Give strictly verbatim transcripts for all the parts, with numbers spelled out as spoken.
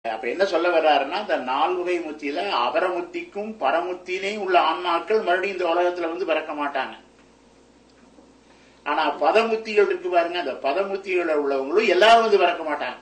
அப்ப என்ன சொல்ல வர்றாருன்னா, இந்த நால்வகை முத்தியில அபரமுத்திக்கும் பரமுத்தினையும் உள்ள ஆன்மாக்கள் மறுபடியும் இந்த உலகத்துல வந்து பிறக்க மாட்டாங்க. ஆனா பதமுத்திகள் இருக்கு பாருங்க, அந்த பதமுத்திகள் உள்ளவங்களும் எல்லாரும் வந்து பிறக்க மாட்டாங்க.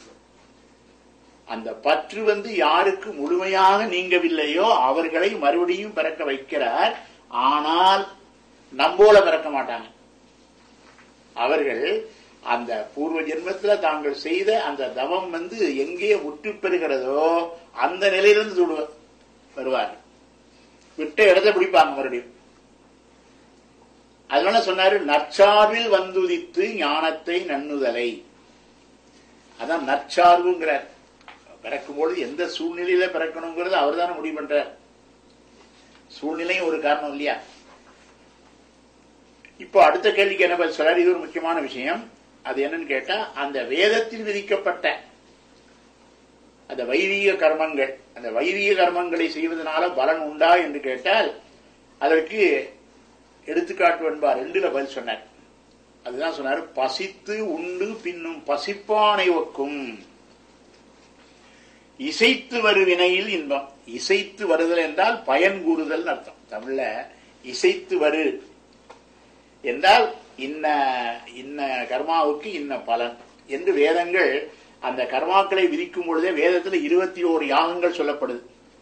அந்த பற்று வந்து யாருக்கு முழுமையாக நீங்கவில்லையோ அவர்களை மறுபடியும் பிறக்க வைக்கிறார். ஆனால் நம்போல பிறக்க மாட்டாங்க. அவர்கள் அந்த பூர்வ ஜென்மத்தில் தாங்கள் செய்த அந்த தவம் வந்து எங்கே முற்று பெறுகிறதோ அந்த நிலையிலிருந்து வருவார். விட்ட இடத்தை பிடிப்பாங்க மறுபடியும். அதனால சொன்னாரு, நற்சார்பில் வந்துதித்து ஞானத்தை நன்னுதலை. அதான் நற்சார்புங்கிறார். பிறக்கும்போது எந்த சூழ்நிலையில பிறக்கணுங்கிறது அவர் தானே முடிவு பண்றார். சூழ்நிலையும் ஒரு காரணம் இல்லையா? இப்போ அடுத்த கேள்விக்கு என்ன பதில் சொல்றாரு? இது ஒரு முக்கியமான விஷயம். அது என்னன்னு கேட்டா, அந்த வேதத்தில் விதிக்கப்பட்ட அந்த வைதிக கர்மங்கள், அந்த வைதிக கர்மங்களை செய்வதனால பலன் உண்டா என்று கேட்டால் அதற்கு எடுத்துக்காட்டு என்பார். ரெண்டுல பதில் சொன்னார். அதுதான் சொன்னார், பசித்து உண்டு பின்னும் பசிப்பானை ஒக்கும் இசைத்து வரு வினையில் இன்பம். இசைத்து வருதல் என்றால் பயன் கூறுதல் அர்த்தம். தமிழ்ல இசைத்து வரு என்றால் இன்ன இன்ன கர்மாவுக்கு இன்ன பலன் என்று வேதங்கள் அந்த கர்மாக்களை விதிக்கும் பொழுதே வேதத்தில் இருபத்தி ஓரு யாகங்கள் சொல்லப்படுது.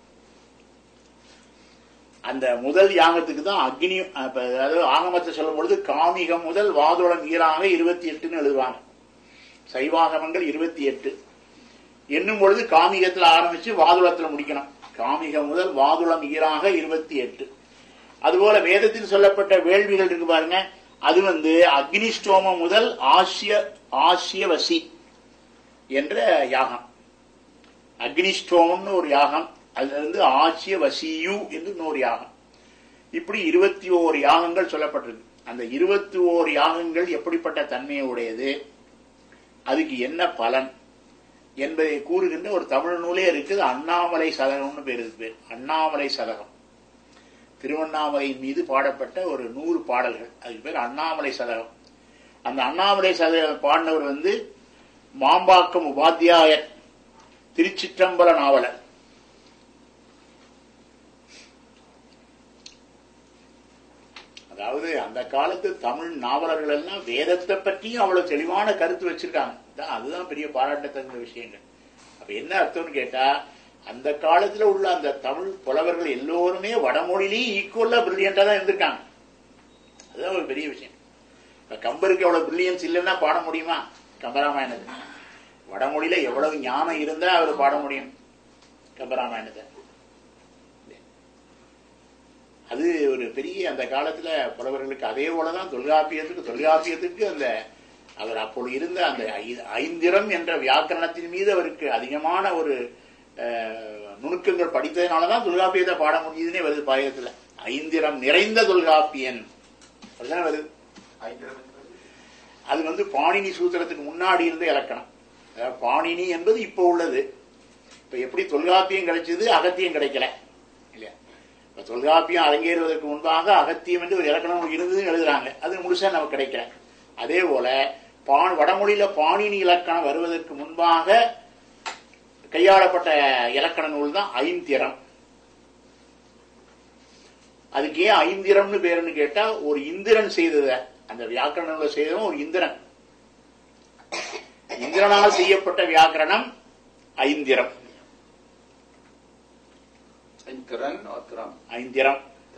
அந்த முதல் யாகத்துக்கு தான் அக்னி, அதாவது ஆகமத்தை சொல்லும் பொழுது காமிகம் முதல் வாதுளம் ஈராக இருபத்தி எட்டுன்னு எழுதுவாங்க. சைவாகமங்கள் இருபத்தி எட்டு என்னும் பொழுது காமிகத்தில் ஆரம்பிச்சு வாதுளத்துல முடிக்கணும். காமிகம் முதல் வாதுளம் ஈராக இருபத்தி எட்டு. அதுபோல வேதத்தில் சொல்லப்பட்ட வேள்விகள் இருக்கு பாருங்க, அது வந்து அக்னிஷ்டோமம் முதல் ஆசிய ஆசியவசி என்ற யாகம். அக்னிஷ்டோமம்னு ஒரு யாகம், அதுல இருந்து ஆசிய வசியு என்று ஒரு யாகம். இப்படி இருபத்தி ஓரு யாகங்கள் சொல்லப்பட்டிருக்கு. அந்த இருபத்தி ஓரு யாகங்கள் எப்படிப்பட்ட தன்மையை உடையது, அதுக்கு என்ன பலன் என்பதை கூறுகின்ற ஒரு தமிழ் நூலே இருக்குது. அண்ணாமலை சதகம்னு பேர் இருக்கு. அண்ணாமலை சதகம் திருவண்ணாமலையின் மீது பாடப்பட்ட ஒரு நூறு பாடல்கள், அதுக்கு பேர் அண்ணாமலை சதகம். அந்த அண்ணாமலை சதகம் பாடினவர் வந்து மாம்பாக்கம் உபாத்தியாயர், திருச்சிற்றம்பல நாவலர். அதாவது அந்த காலத்து தமிழ் நாவலர்கள் எல்லாம் வேதத்தை பற்றியும் அவ்வளவு தெளிவான கருத்து வச்சிருக்காங்க. அதுதான் பெரிய பாராட்டத்தகுந்த விஷயங்கள். அப்ப என்ன அர்த்தம்னு கேட்டா, அந்த காலத்துல உள்ள அந்த தமிழ் புலவர்கள் எல்லோருமே வடமொழியிலேயும் ஈக்குவலா பிரில்லியண்டா தான் இருந்திருக்காங்க. அதுதான் ஒரு பெரிய விஷயம். இப்ப கம்பருக்கு எவ்வளவு பிரில்லியன்ஸ் இல்லைன்னா பாட முடியுமா? கம்பராமாயணத்தை வடமொழியில எவ்வளவு ஞானம் இருந்தா அவர் பாட முடியும் கம்பராமாயணத்தை. அது ஒரு பெரிய அந்த காலத்துல புலவர்களுக்கு. அதே போலதான் தொல்காப்பியத்துக்கு தொல்காப்பியத்துக்கு அந்த அவர் அப்பொழுது இருந்த அந்த ஐந்திரம் என்ற வியாக்கரணத்தின் மீது அவருக்கு அதிகமான ஒரு நுணுக்கங்கள் படித்ததுனாலதான் தொல்காப்பியத்தை பாட முடியுதுன்னே வருது பாயத்துல. ஐந்திரம் நிறைந்த தொல்காப்பியன் அதுதான் வருது. அது வந்து பாணினி சூத்திரத்துக்கு முன்னாடி இருந்த இலக்கணம். பாணினி என்பது இப்ப உள்ளது. இப்ப எப்படி தொல்காப்பியம் கிடைச்சது, அகத்தியம் கிடைக்கல இல்லையா? இப்ப தொல்காப்பியம் அரங்கேறுவதற்கு முன்பாக அகத்தியம் என்று ஒரு இலக்கணம் இருந்ததுன்னு எழுதுறாங்க. அது முழுசா நமக்கு கிடைக்கல. அதே போல வடமொழியில பாணினி இலக்கணம் வருவதற்கு முன்பாக கையாளப்பட்ட இலக்கண நூல் தான் ஐந்திரம். அதுக்கு ஏன் ஐந்திரம்னு பேருன்னு கேட்டா, ஒரு இந்திரன் செய்தத அந்த வியாக்கரண நூலை செய்தவன் ஒரு இந்திரன். இந்திரனால் செய்யப்பட்ட வியாக்கரணம் ஐந்திரம். ஐந்திரம்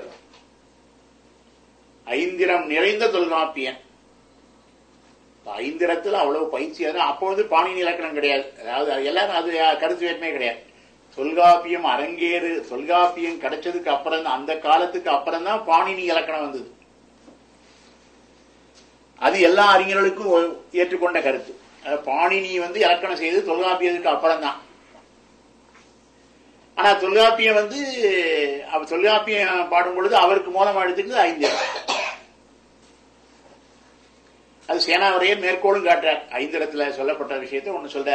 ஐந்திரம் நிறைந்த தொல்காப்பியன். ஐந்திரத்தில் அவ்வளவு பயிற்சி. அப்பொழுது பாணினி இலக்கணம் கிடையாது. அதாவது எல்லாரும் அது கருத்து வேற்றுமே கிடையாது. தொல்காப்பியம் அரங்கேறு தொல்காப்பியம் கிடைச்சதுக்கு அப்புறம் அந்த காலத்துக்கு அப்புறம் தான் பாணினி இலக்கணம் வந்தது. அது எல்லா அறிஞர்களுக்கும் ஏற்றுக்கொண்ட கருத்து. பாணினி வந்து இலக்கணம் செய்தது தொல்காப்பியத்துக்கு அப்புறம் தான். ஆனா தொல்காப்பியம் வந்து தொல்காப்பியம் பாடும் பொழுது அவருக்கு மூலமா எடுத்துக்கிறது ஐந்திரம். அது சேனாவரையர் மேற்கோளும் காட்டுறார். ஐந்திரத்துல சொல்லப்பட்ட விஷயத்தை ஒண்ணு சொல்ற.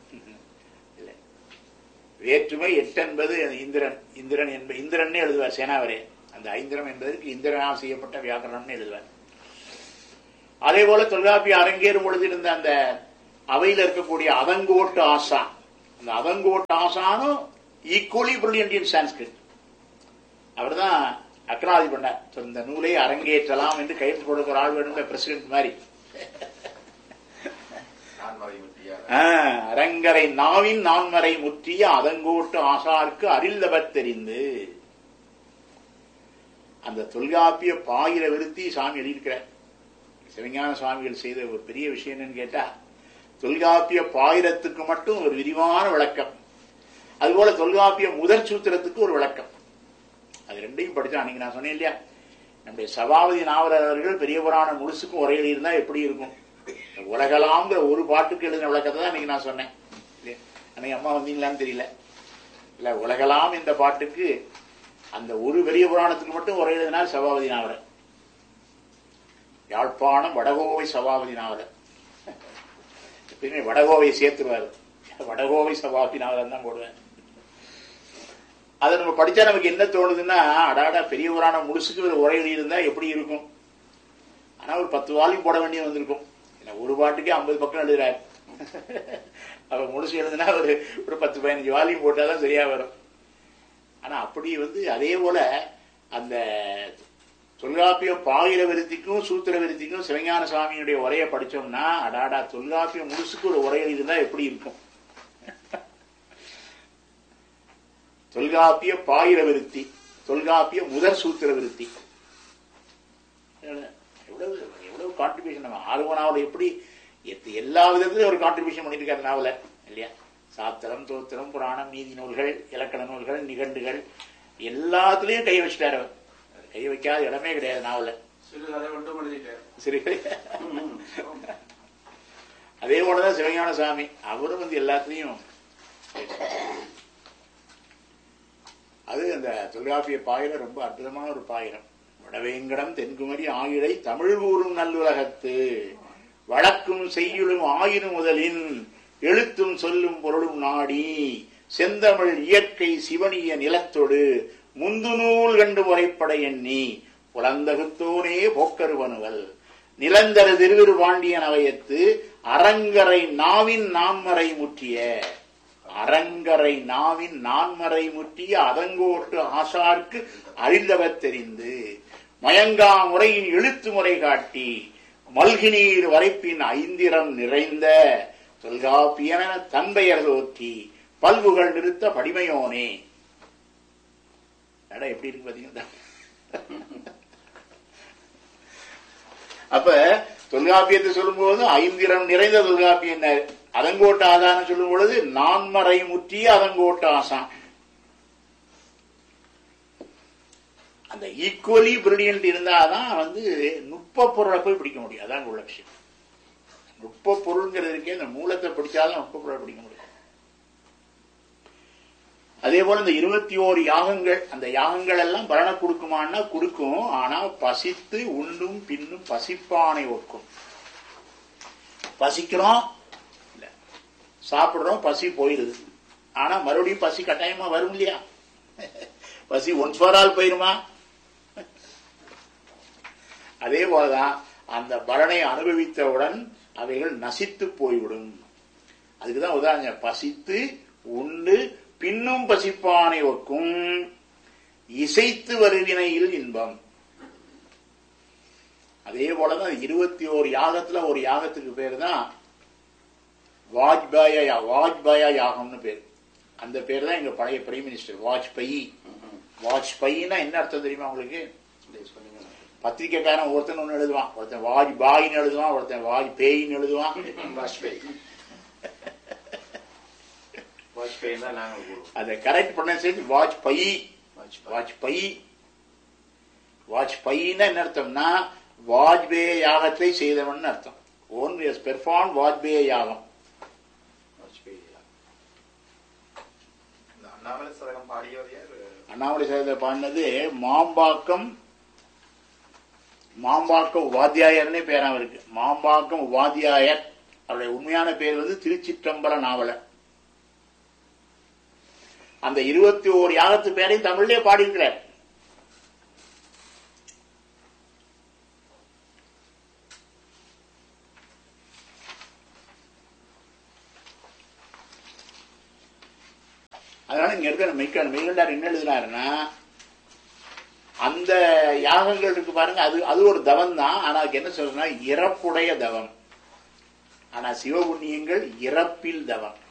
வேற்றுமை எட்டு என்பது இந்திரன் இந்திரன் என்ப இந்திரன் எழுதுவார் சேனாவரையர். அந்த ஐந்திரம் என்பதற்கு இந்திரனால் செய்யப்பட்ட வியாக்கரணம் எழுதுவார். அதே போல தொல்காப்பியம் அரங்கேறும் பொழுது இருந்த அந்த அவையில் இருக்கக்கூடிய அதங்கோட்டு ஆசான் இந்த அதங்கோட் ஆசானும் ஈக்குவலி பிரில்லியன்ட் இன் சான்ஸ்கிரிட். அவர் தான் அக்ராதி பண்ணார். இந்த நூலை அரங்கேற்றலாம் என்று கைது கொடுக்கிற ஆள் வேணும், பிரசிடென்ட் மாதிரி. அரங்கரை நாவின் நான்மறை முற்றிய அதங்கோட்டு ஆசாருக்கு அரில்லவர் தெரிந்து. அந்த தொல்காப்பிய பாயிர விருத்தி சாமி எழுதியிருக்கிறார். சிவஞான சுவாமிகள் செய்த ஒரு பெரிய விஷயம் என்னன்னு கேட்டா, தொல்காப்பிய பாயிரத்துக்கு மட்டும் ஒரு விரிவான விளக்கம், அதுபோல தொல்காப்பிய முதற் சூத்திரத்துக்கு ஒரு விளக்கம். அது ரெண்டையும் படிச்சா அன்னைக்கு நான் சொன்னேன் இல்லையா, நம்முடைய சபாபதி நாவலர் அவர்கள் பெரிய புராணம் முழுசுக்கும் ஒரே எழுதியிருந்தா எப்படி இருக்கும். உலகலாம்ங்கிற ஒரு பாட்டுக்கு எழுதின விளக்கத்தை தான் இன்னைக்கு நான் சொன்னேன். அன்னைக்கு அம்மா வந்தீங்களான்னு தெரியல. இல்ல, உலகலாம் இந்த பாட்டுக்கு அந்த ஒரு பெரிய புராணத்துக்கு மட்டும் ஒரே எழுதினார் சபாபதி நாவலர். யாழ்ப்பாணம் வடகோவை சபாபதி நாவலர். எப்பயுமே வடகோவை சேர்த்துருவாரு. வடகோவை சபாபதி நாவலர் தான் போடுவேன். அதை நம்ம படிச்சா நமக்கு என்ன தோணுதுன்னா, அடாடா பெரிய புராணம் முழுசுக்கு ஒரு உரை எழுதியிருந்தா எப்படி இருக்கும். ஆனா ஒரு பத்து வால்யூம் போட வேண்டியது வந்திருக்கும். ஒரு பாட்டுக்கே ஐம்பது பக்கம் எழுதுறாரு. அவர் முழுசு எழுதுனா ஒரு ஒரு பத்து பதினஞ்சு வால்யூம் போட்டாதான் சரியா வரும். ஆனா அப்படி வந்து அதே போல அந்த தொல்காப்பிய பாயிர விருத்திக்கும் சூத்திர விருத்திக்கும் சிவஞான சுவாமியுடைய உரையை படிச்சோம்னா, அடாடா தொல்காப்பிய முழுசுக்கு ஒரு உரை எழுதுனா எப்படி இருக்கும். தொல்காப்பிய பாயிர விருத்தி, தொல்காப்பிய முதற் சூத்திர விருத்தி, எவ்வளவு எவ்வளவு கான்ட்ரிபியூஷன். நம்ம ஆர்வனாவில் எப்படி எல்லா விதத்திலும் ஒரு கான்ட்ரிபியூஷன் பண்ணிட்டு இருக்காரு நாவல இல்லையா. சாத்திரம், தோத்திரம், புராணம், நீதி நூல்கள், இலக்கண நூல்கள், நிகண்டுகள் எல்லாத்துலயும் கை வச்சுட்டாரு. கை வைக்காத இடமே கிடையாது நாவல. சிறுகதை அதே போலதான் சிவஞான சுவாமி, அவரும் வந்து எல்லாத்துலயும். அது அந்த தொல்காப்பிய பாயிரம் ரொம்ப அற்புதமான ஒரு பாயிரம். வடவேங்கடம் தென்குமரி ஆயிடை தமிழ் கூறும் நல்லுலகத்து வழக்கும் செய்யுளும் ஆயினும் முதலின் எழுத்தும் சொல்லும் பொருளும் நாடி செந்தமிழ் இயற்கை சிவனிய நிலத்தொடு முந்து நூல் கண்டு முறைப்பட எண்ணி புலந்தகுத்தோனே போக்கருவனுவல் நிலந்தர திருவிரு பாண்டியன் அவையத்து அரங்கரை நாவின் நான்மறை முற்றிய. அரங்கரை நாவின் நான்மறை முற்றிய அதங்கோட்டு ஆசார்க்கு அறிந்தவர் தெரிந்து மயங்கா முறையின் எழுத்து முறை காட்டி மல்கினீர் வரைப்பின் ஐந்திரம் நிறைந்த தொல்காப்பியன தன்பெயர் தோற்றி பல்வுகள் நிறுத்த படிமையோனே. எப்படி இருக்கு பாத்தீங்கன்னா. அப்ப தொல்காப்பியத்தை சொல்லும் போது ஐந்திரம் நிறைந்த தொல்காப்பியம், அதங்கோட்ட ஆசான் சொல்லும் பொழுது நான்மறை முற்றிய அதங்கோட்ட ஆசான். அந்த ஈக்குவலி பிரில்லியன்ட் இருந்தாதான் வந்து நுட்ப பொருளை போய் பிடிக்க முடியும். அதான் உள்ள விஷயம். நுட்ப பொருள்ங்கிறதுக்கே இந்த மூலத்தை பிடிச்சாலும் நுட்ப பொருளை பிடிக்க முடியும். அதே போல இந்த இருபத்தி ஓரு யாகங்கள், அந்த யாகங்கள் எல்லாம் பலனை கொடுக்குமான்னா கொடுக்கும். ஆனா பசித்து உண்ணும் பின்னும் பசிப்பானை ஒக்கும். பசிக்கிறோம், சாப்பிடுறோம், பசி போயிருது. ஆனா மறுபடியும் பசி கட்டாயமா வரும் இல்லையா. பசி ஒன்ஸ் ஃபார் ஆல் போயிருமா. அதே போலதான் அந்த பலனை அனுபவித்தவுடன் அவைகள் நசித்து போய்விடும். அதுக்குதான் உதாரணம், பசித்து உண்டு பின்னும் பசிப்பானை ஒக்கும் இசைத்து வருவினையில் இன்பம். அதே போலதான் இருபத்தி ஓரு யாகத்துல ஒரு யாகத்துக்கு பேரு தான் வாஜ்பாய வாஜ்பாய யாகம்னு பேர். அந்த பேர் தான் எங்க பழைய பிரைம் மினிஸ்டர் வாஜ்பாயி. வாஜ்பாயின்னா என்ன அர்த்தம் தெரியுமா உங்களுக்கு? பத்திரிகைக்காரன் ஒருத்தன் ஒண்ணு எழுதுவான், ஒருத்தன் வாஜ்பாயின்னு எழுதுவான், ஒருத்தன் வாஜ்பேயின்னு எழுதுவான். அதை கரெக்ட் ப்ரொனன்சியேஷன் வாஜ்பாயி. வாஜ்பாயி வாஜ்பாயின்னா என்ன அர்த்தம்னா வாஜ்பேய யாகத்தை செய்தவன் அர்த்தம். ஓன் எஸ் பெர்ஃபார்ம் வாஜ்பேய யாகம். அண்ணாமலை சதகம் பாடினது மாம்பாக்கம் மாம்பாக்கம் உபாத்தியாயர்னே பேரா இருக்கு. மாம்பாக்கம் உபாத்தியாயர். அவருடைய உண்மையான பேர் வந்து திருச்சிற்றம்பல நாவலர். அந்த இருபத்தி ஓரு யாகத்து பேரையும் தமிழ்லயே பாடியிருக்கிறார். அதனால இங்க இருக்க மெய்கண்ட மெய்கண்டார் என்ன எழுதினாருன்னா, அந்த யாகங்கள் இருக்கு பாருங்க, அது அது ஒரு தவம் தான். ஆனா அதுக்கு என்ன சொல்றதுன்னா இறப்புடைய தவம். ஆனா சிவபுண்ணியங்கள் இறப்பில் தவம்.